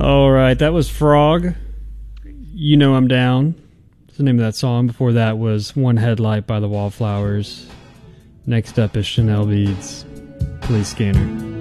All right, that was Frog. You Know I'm Down. That's the name of that song. Before that was One Headlight by the Wallflowers. Next up is Chanel Beads, Police Scanner.